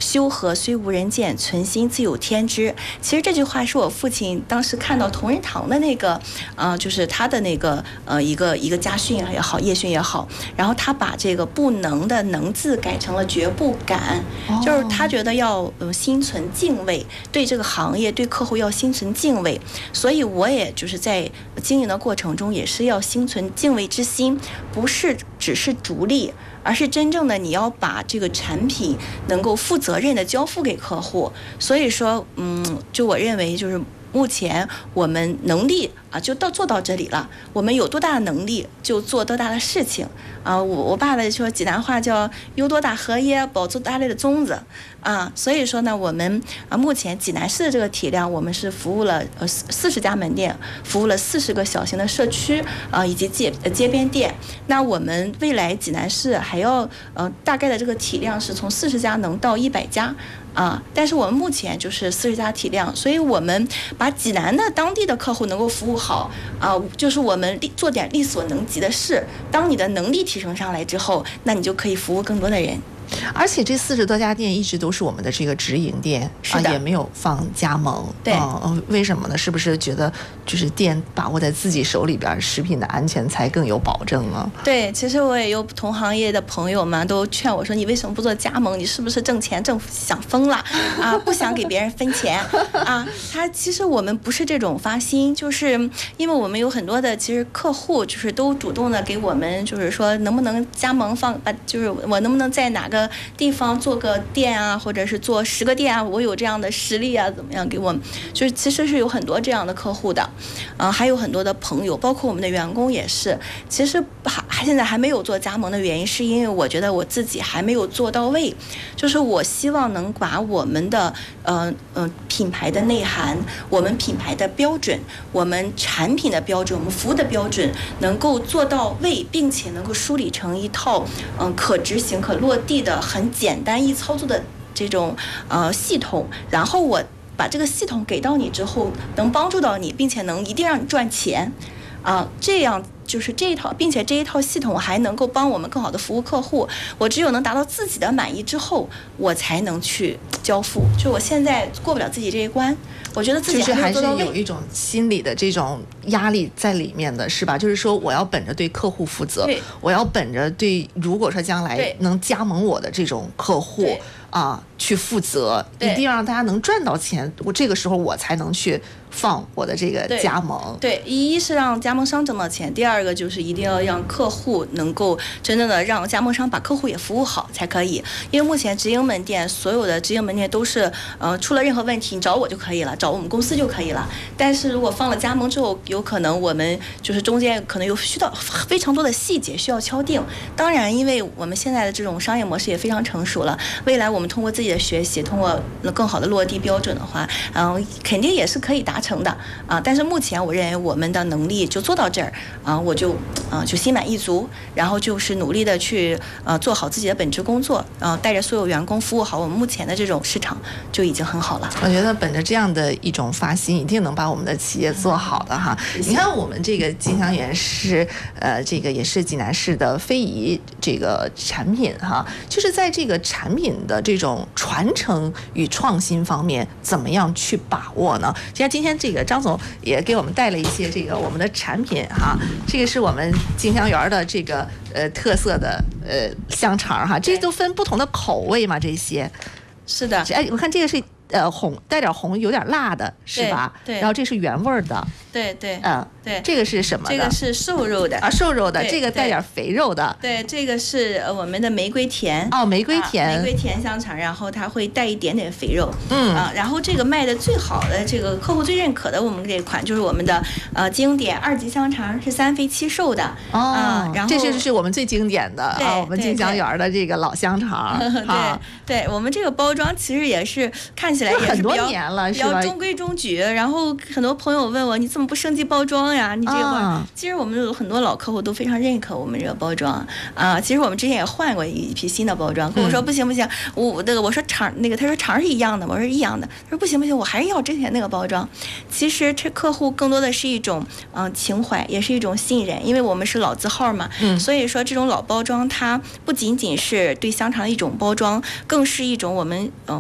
修和虽无人见，存心自有天知。其实这句话是我父亲当时看到同仁堂的那个就是他的那个一个家训也好，业训也好，然后他把这个不能的能字改成了绝不敢，就是他觉得要心存敬畏，对这个行业对客户要心存敬畏，所以我也就是在经营的过程中也是要心存敬畏之心，不是只是逐利，而是真正的你要把这个产品能够负责任的交付给客户。所以说就我认为就是目前我们能力就做到这里了，我们有多大的能力就做多大的事情我爸爸说济南话叫有多大荷叶保住大类的粽子所以说呢，我们目前济南市的这个体量，我们是服务了40家门店，服务了40个小型的社区以及街边店。那我们未来济南市还要大概的这个体量是从40家能到100家但是我们目前就是40家体量，所以我们把济南的当地的客户能够服务好就是我们做点力所能及的事。当你的能力提升上来之后，那你就可以服务更多的人。 而且这40多家店一直都是我们的这个直营店也没有放加盟。 对为什么呢？是不是觉得就是店把握在自己手里边，食品的安全才更有保证啊？对， 其实我也有同行业的朋友们都劝我说，你为什么不做加盟？你是不是挣钱想疯了不想给别人分钱其实我们不是这种发心，就是因为我们有很多的其实客户就是都主动的给我们，就是说能不能加盟就是我能不能在哪个地方做个店或者是做10个店我有这样的实力怎么样给我们，就是其实是有很多这样的客户的还有很多的朋友，包括我们的员工也是。其实现在还没有做加盟的原因，是因为我觉得我自己还没有做到位，就是我希望能把我们的品牌的内涵，我们品牌的标准，我们产品的标准，我们服务的标准能够做到位，并且能够梳理成一套可执行可落地的很简单易操作的这种系统，然后我把这个系统给到你之后，能帮助到你，并且一定让你赚钱这样就是这一套，并且这一套系统还能够帮我们更好的服务客户。我只有能达到自己的满意之后，我才能去交付。就我现在过不了自己这一关，我觉得自己还是有一种心理的这种压力在里面的，是吧？就是说我要本着对客户负责，我要本着对如果说将来能加盟我的这种客户去负责，一定让大家能赚到钱，我这个时候我才能去放我的这个加盟。 对，一是让加盟商挣到钱，第二个就是一定要让客户能够真正的让加盟商把客户也服务好才可以。因为目前直营门店所有的直营门店都是出了任何问题你找我就可以了，找我们公司就可以了。但是如果放了加盟之后，有可能我们就是中间可能有需要非常多的细节需要敲定。当然因为我们现在的这种商业模式也非常成熟了，未来我们通过自己的学习，通过更好的落地标准的话肯定也是可以达成的但是目前我认为我们的能力就做到这儿我就心满意足，然后就是努力的去做好自己的本职工作带着所有员工服务好我们目前的这种市场就已经很好了。 我觉得本着这样的一种发心，一定能把我们的企业做好的哈。你看我们这个金香园是这个也是济南市的非遗这个产品哈，就是在这个产品的这种传承与创新方面怎么样去把握呢？其实今天这个张总也给我们带了一些这个我们的产品哈，这个是我们金香园的这个特色的香肠哈，这都分不同的口味嘛，这些是的。 我看这个是红，带点红，有点辣的是吧？ 对。 然后这是原味的。 对。对， 这个是什么的？ 这个是瘦肉的瘦肉的，这个带点肥肉的。 对，这个是我们的玫瑰甜玫瑰甜玫瑰甜香肠，然后它会带一点点肥肉然后这个卖的最好的这个客户最认可的我们这款就是我们的经典2级香肠，是3肥7瘦的然后这就是我们最经典的我们金香园的这个老香肠对，我们这个包装其实也是看起来也是很多年了， 比较中规中矩。然后很多朋友问我，你怎么不升级包装呀？你这个其实我们有很多老客户都非常认可我们这个包装其实我们之前也换过一批新的包装，跟我说不行，我说厂他说厂是一样的，我说一样的，他说不行，我还是要之前那个包装。其实这客户更多的是一种情怀，也是一种信任，因为我们是老字号嘛所以说这种老包装它不仅仅是对香肠的一种包装，更是一种我们